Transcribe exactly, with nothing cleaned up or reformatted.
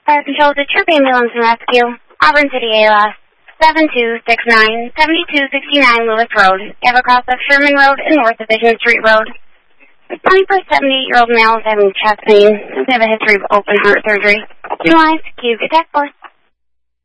Fire Control to Troop Ambulance and Rescue, Auburn City, A L S, seven two six nine, seven two six nine Lewis Road, Ever cross of Sherman Road and North Division Street Road. Responding for a seventy-eight-year-old male is having chest pain. He's going to have a history of open heart surgery. Two lines, Q, attack force.